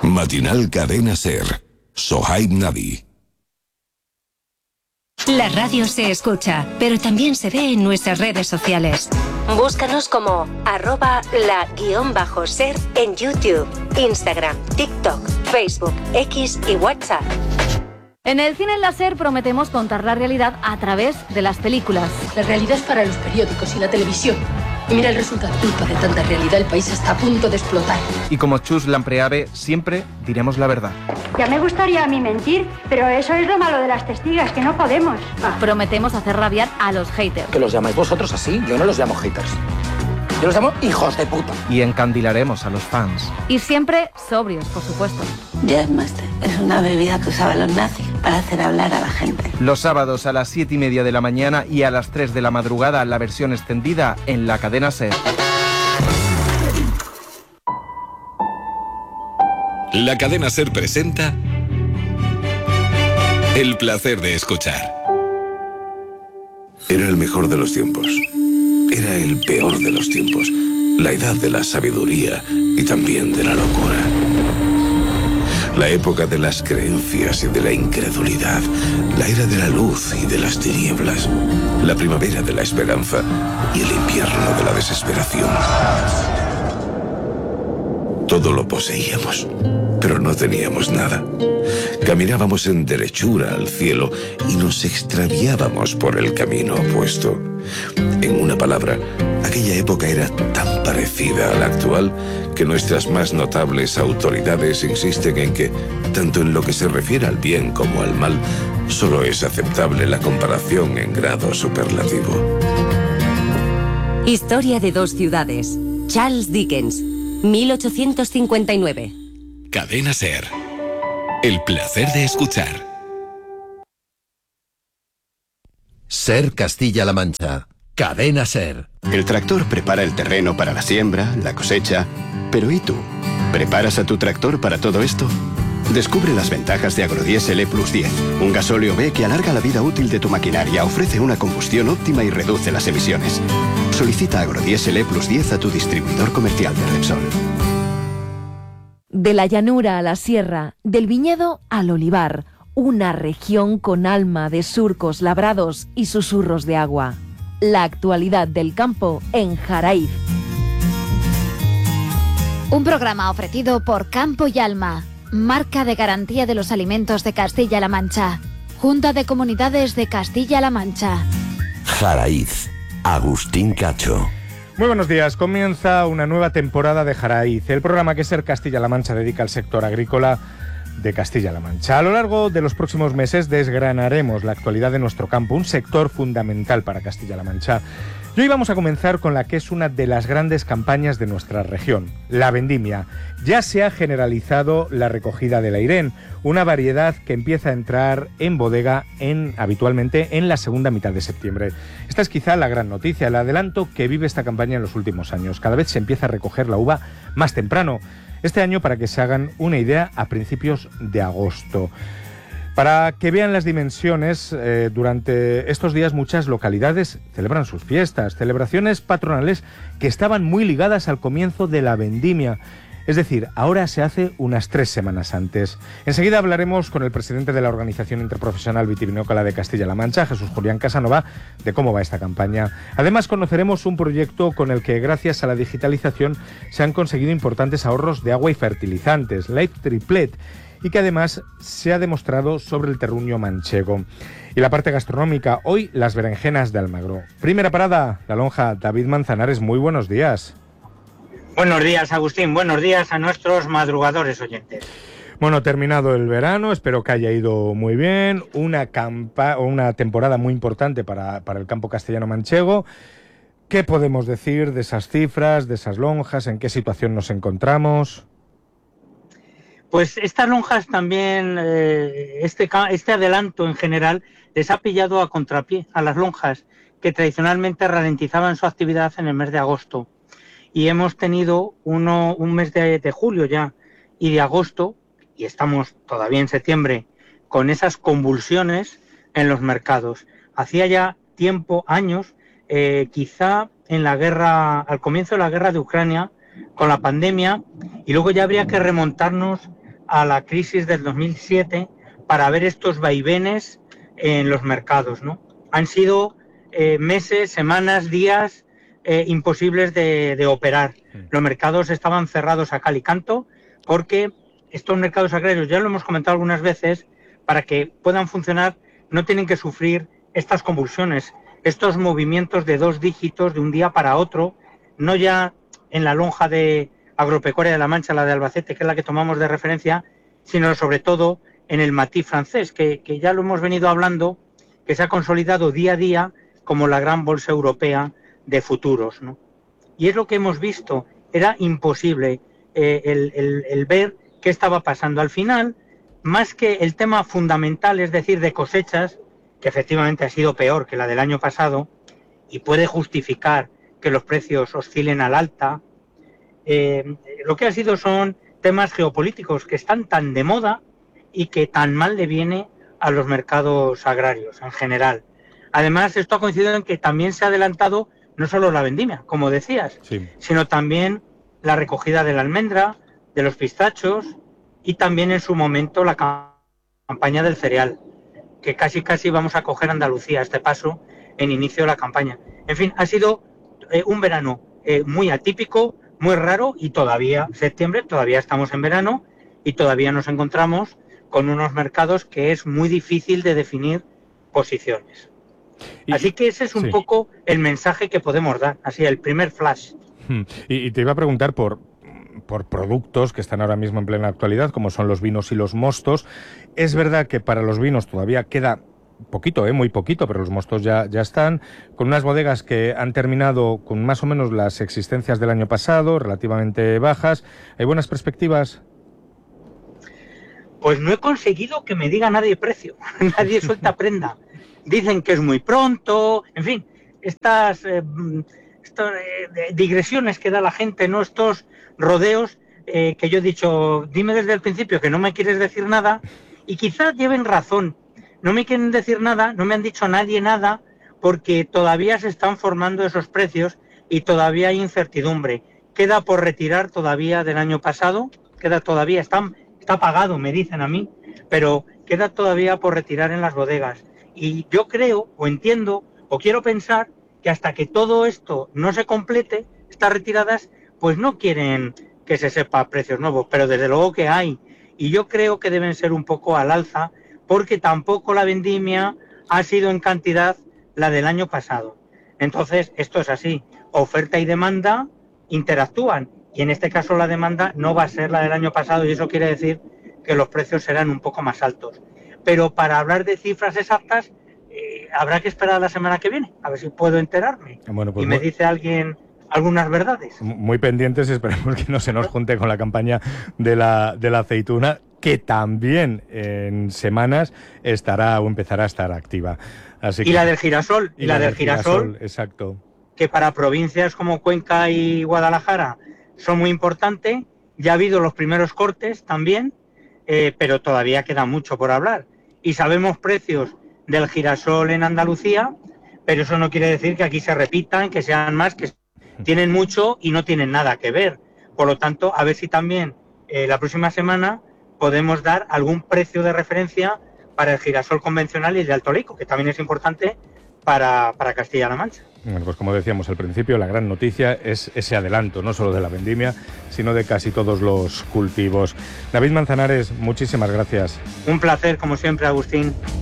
Matinal Cadena Ser. Sohaib Nadi. La radio se escucha, pero también se ve en nuestras redes sociales. Búscanos como @la_ser en YouTube, Instagram, TikTok, Facebook, X y WhatsApp. En el Cine Láser prometemos contar la realidad a través de las películas. La realidad es para los periódicos y la televisión. Y mira el resultado. Culpa de tanta realidad, el país está a punto de explotar. Y como Chus Lampreave, siempre diremos la verdad. Ya me gustaría a mí mentir, pero eso es lo malo de las testigas, que no podemos. Prometemos hacer rabiar a los haters. ¿Que los llamáis vosotros así? Yo no los llamo haters. Yo los llamo hijos de puta. Y encandilaremos a los fans. Y siempre sobrios, por supuesto. Jazzmaster es una bebida que usaban los nazis para hacer hablar a la gente. Los sábados a las 7:30 de la mañana y a las 3 de la madrugada la versión extendida en la cadena SER. La cadena SER presenta El placer de escuchar. Era el mejor de los tiempos. Era el peor de los tiempos. La edad de la sabiduría y también de la locura. La época de las creencias y de la incredulidad. La era de la luz y de las tinieblas. La primavera de la esperanza y el invierno de la desesperación. Todo lo poseíamos, pero no teníamos nada. Caminábamos en derechura al cielo y nos extraviábamos por el camino opuesto. En una palabra, aquella época era tan parecida a la actual que nuestras más notables autoridades insisten en que, tanto en lo que se refiere al bien como al mal, solo es aceptable la comparación en grado superlativo. Historia de dos ciudades. Charles Dickens, 1859. Cadena SER. El placer de escuchar. SER Castilla-La Mancha. Cadena SER. El tractor prepara el terreno para la siembra, la cosecha. Pero ¿y tú? ¿Preparas a tu tractor para todo esto? Descubre las ventajas de Agrodiesel E+10, un gasóleo B que alarga la vida útil de tu maquinaria, ofrece una combustión óptima y reduce las emisiones. Solicita Agrodiesel E+10 a tu distribuidor comercial de Repsol. De la llanura a la sierra, del viñedo al olivar, una región con alma de surcos labrados y susurros de agua. La actualidad del campo en Jaraíz. Un programa ofrecido por Campo y Alma, marca de garantía de los alimentos de Castilla-La Mancha. Junta de Comunidades de Castilla-La Mancha. Jaraíz. Agustín Cacho. Muy buenos días. Comienza una nueva temporada de Jaraíz, el programa que SER Castilla-La Mancha dedica al sector agrícola de Castilla-La Mancha. A lo largo de los próximos meses desgranaremos la actualidad de nuestro campo, un sector fundamental para Castilla-La Mancha. Y hoy vamos a comenzar con la que es una de las grandes campañas de nuestra región, la vendimia. Ya se ha generalizado la recogida del airén, una variedad que empieza a entrar en bodega habitualmente en la segunda mitad de septiembre. Esta es quizá la gran noticia, el adelanto que vive esta campaña en los últimos años. Cada vez se empieza a recoger la uva más temprano. Este año, para que se hagan una idea, a principios de agosto. Para que vean las dimensiones, durante estos días muchas localidades celebran sus fiestas, celebraciones patronales que estaban muy ligadas al comienzo de la vendimia. Es decir, ahora se hace unas 3 semanas antes. Enseguida hablaremos con el presidente de la Organización Interprofesional Vitivinícola de Castilla-La Mancha, Jesús Julián Casanova, de cómo va esta campaña. Además, conoceremos un proyecto con el que, gracias a la digitalización, se han conseguido importantes ahorros de agua y fertilizantes, Life Triplet, y que además se ha demostrado sobre el terruño manchego. Y la parte gastronómica, hoy las berenjenas de Almagro. Primera parada, La Lonja. David Manzanares, muy buenos días. Buenos días, Agustín. Buenos días a nuestros madrugadores oyentes. Bueno, terminado el verano, espero que haya ido muy bien. Una temporada muy importante para el campo castellano-manchego. ¿Qué podemos decir de esas cifras, de esas lonjas? ¿En qué situación nos encontramos? Pues estas lonjas también, este adelanto en general, les ha pillado a contrapié a las lonjas que tradicionalmente ralentizaban su actividad en el mes de agosto. Y hemos tenido un mes de julio ya y de agosto, y estamos todavía en septiembre, con esas convulsiones en los mercados. Hacía ya tiempo, años, quizá en la guerra, al comienzo de la guerra de Ucrania, con la pandemia, y luego ya habría que remontarnos a la crisis del 2007 para ver estos vaivenes en los mercados, ¿no? Han sido meses, semanas, días imposibles de operar. Los mercados estaban cerrados a cal y canto porque estos mercados agrarios, ya lo hemos comentado algunas veces, para que puedan funcionar no tienen que sufrir estas convulsiones, estos movimientos de 2 dígitos de un día para otro, no ya en la lonja de Agropecuaria de la Mancha, la de Albacete, que es la que tomamos de referencia, sino sobre todo en el matiz francés, que ya lo hemos venido hablando, que se ha consolidado día a día como la gran bolsa europea de futuros, ¿no? Y es lo que hemos visto, era imposible el ver qué estaba pasando. Al final, más que el tema fundamental, es decir, de cosechas, que efectivamente ha sido peor que la del año pasado y puede justificar que los precios oscilen al alta, lo que ha sido son temas geopolíticos que están tan de moda y que tan mal le viene a los mercados agrarios en general. Además, esto ha coincidido en que también se ha adelantado no solo la vendimia, como decías, sí, sino también la recogida de la almendra, de los pistachos y también en su momento la campaña del cereal, que casi vamos a coger Andalucía a este paso en inicio de la campaña. En fin, ha sido un verano muy atípico, muy raro, y todavía, septiembre, todavía estamos en verano y todavía nos encontramos con unos mercados que es muy difícil de definir posiciones. Así que ese es un poco el mensaje que podemos dar, así el primer flash. Y te iba a preguntar por productos que están ahora mismo en plena actualidad, como son los vinos y los mostos. Es verdad que para los vinos todavía queda poquito, muy poquito, pero los mostos ya están, con unas bodegas que han terminado con más o menos las existencias del año pasado, relativamente bajas. ¿Hay buenas perspectivas? Pues no he conseguido que me diga nadie precio, nadie suelta prenda. Dicen que es muy pronto, en fin, estas digresiones que da la gente, ¿no? Estos rodeos que yo he dicho, dime desde el principio que no me quieres decir nada, y quizás lleven razón. No me quieren decir nada, no me han dicho nadie nada, porque todavía se están formando esos precios y todavía hay incertidumbre. Queda por retirar todavía del año pasado, está pagado, me dicen a mí, pero queda todavía por retirar en las bodegas. Y yo creo, o entiendo, o quiero pensar que hasta que todo esto no se complete, estas retiradas, pues no quieren que se sepa precios nuevos, pero desde luego que hay. Y yo creo que deben ser un poco al alza, porque tampoco la vendimia ha sido en cantidad la del año pasado. Entonces, esto es así. Oferta y demanda interactúan. Y en este caso la demanda no va a ser la del año pasado, y eso quiere decir que los precios serán un poco más altos. Pero para hablar de cifras exactas, habrá que esperar a la semana que viene, a ver si puedo enterarme. Bueno, pues y me dice alguien algunas verdades. Muy pendientes, esperemos que no se nos junte con la campaña de la aceituna, que también en semanas estará o empezará a estar activa. Así y la del girasol, y la del girasol, exacto, que para provincias como Cuenca y Guadalajara son muy importantes. Ya ha habido los primeros cortes también, pero todavía queda mucho por hablar. Y sabemos precios del girasol en Andalucía, pero eso no quiere decir que aquí se repitan, que sean más, que tienen mucho y no tienen nada que ver. Por lo tanto, a ver si también la próxima semana podemos dar algún precio de referencia para el girasol convencional y el de alto leico, que también es importante para Castilla-La Mancha. Bueno, pues como decíamos al principio, la gran noticia es ese adelanto, no solo de la vendimia, sino de casi todos los cultivos. David Manzanares, muchísimas gracias. Un placer, como siempre, Agustín.